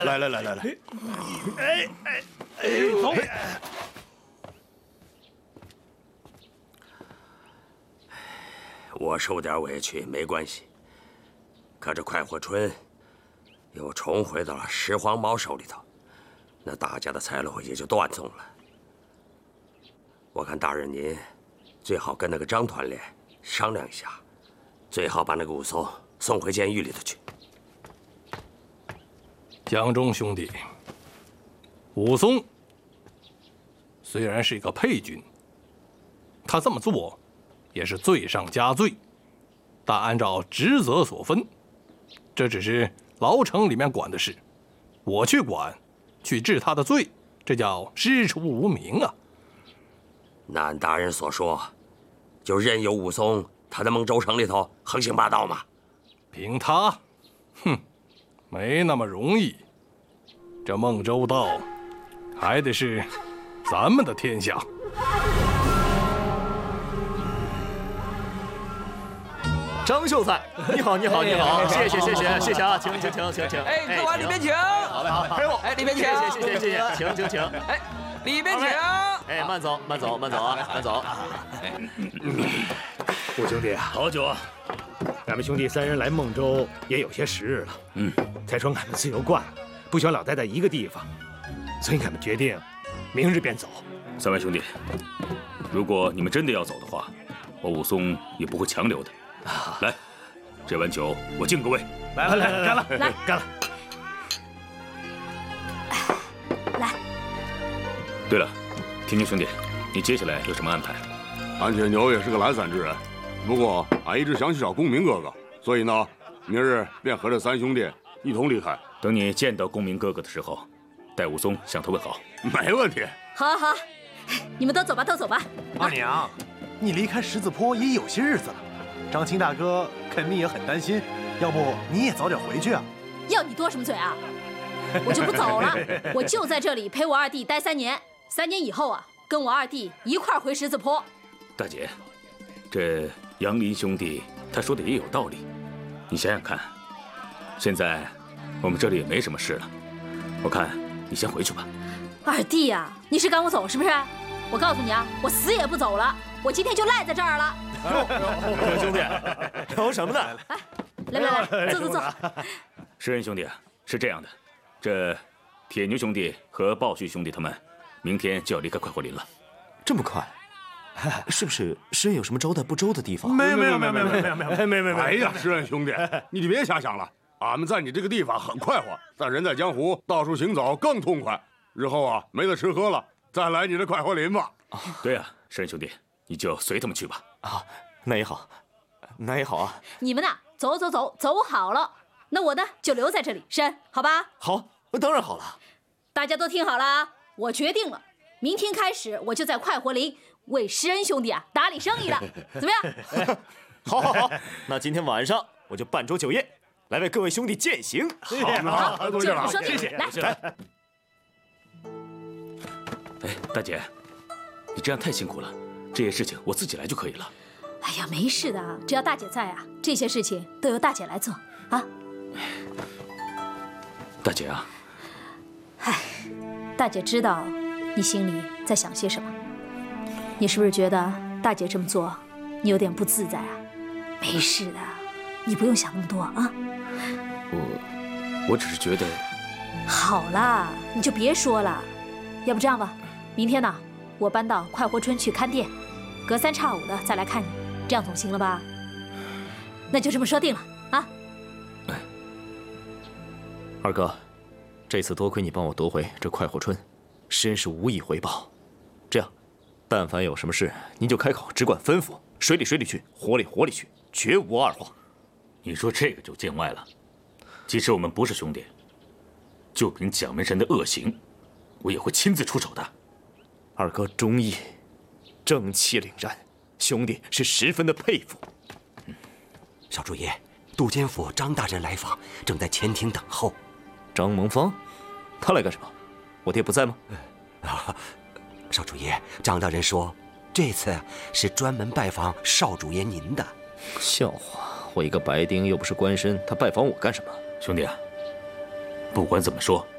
来，走。 我受点委屈没关系，可这快活春又重回到了石黄毛手里头，那大家的财路也就断送了。我看大人您最好跟那个张团练商量一下，最好把那个武松送回监狱里头去。 江中兄弟，武松虽然是一个配军，他这么做也是罪上加罪，但按照职责所分，这只是牢城里面管的事，我去管，去治他的罪，这叫师出无名啊。 那按大人所说，就任由武松他在孟州城里头横行霸道吗？ 凭他，没那么容易。这孟州道还得是咱们的天下。 张秀才，你好，谢谢啊，请。 哎，各往里边请。 好嘞，陪我。 哎，里边请。 谢谢，请。 哎，里边请。 哎，慢走啊。 五兄弟啊， 好久啊！ 俺们兄弟三人来孟州也有些时日了。再说俺们自由惯了，不喜欢老待在一个地方，所以俺们决定明日便走。 三位兄弟，如果你们真的要走的话，我武松也不会强留的。来，这碗酒我敬各位。 来，干了。 来。 对了，天牛兄弟，你接下来有什么安排？ 俺铁牛也是个懒散之人，不过俺一直想去找公明哥哥，所以呢，明日便和这三兄弟一同离开。 等你见到公明哥哥的时候，带武松向他问好。 没问题。 好，你们都走吧。 二娘，你离开十字坡也有些日子了，张青大哥肯定也很担心，要不你也早点回去啊？ 要你多什么嘴啊？我就不走了，我就在这里陪我二弟待3年，3年以后啊，跟我二弟一块儿回十字坡。 大姐，这杨林兄弟他说的也有道理，你想想看，现在我们这里也没什么事了，我看你先回去吧。 二弟呀，你是赶我走是不是？我告诉你啊，我死也不走了，我今天就赖在这儿了。 兄弟，聊什么呢？ 来，坐。 施恩兄弟，是这样的，这铁牛兄弟和鲍旭兄弟他们明天就要离开快活林了。 这么快？是不是施恩有什么招待不周的地方？ 没。哎呀，施恩兄弟，你就别瞎想了。俺们在你这个地方很快活，但人在江湖，到处行走更痛快。日后啊，没得吃喝了，再来你的快活林吧。 对啊，施恩兄弟，你就随他们去吧。 那也好啊。 你们呐，走好了，那我呢就留在这里，施恩，好吧？ 好，当然好了。 大家都听好了啊，我决定了，明天开始我就在快活林为施恩兄弟啊打理生意了，怎么样？ 好，那今天晚上我就办桌酒宴，来为各位兄弟饯行。 好，这样说定，来。 哎，大姐，你这样太辛苦了，这些事情我自己来就可以了。 哎呀，没事的，只要大姐在啊，这些事情都由大姐来做啊。 大姐啊， 大姐知道你心里在想些什么，你是不是觉得大姐这么做你有点不自在啊？没事的，你不用想那么多啊。 我只是觉得…… 好啦，你就别说了，要不这样吧，明天呢，我搬到快活村去看店，隔3差5的再来看你，这样总行了吧？那就这么说定了啊。 二哥，这次多亏你帮我夺回这快活春，施恩是无以回报。这样，但凡有什么事，您就开口，只管吩咐，水里去，火里去，绝无二话。 你说这个就见外了。即使我们不是兄弟，就凭蒋门神的恶行，我也会亲自出手的。 二哥忠义，正气凛然，兄弟是十分的佩服。 少主爷，杜监府张大人来访，正在前厅等候。 张蒙方，他来干什么？我爹不在吗？ 少主爷，张大人说，这次是专门拜访少主爷您的。 笑话，我一个白丁又不是官绅，他拜访我干什么？ 兄弟啊，不管怎么说，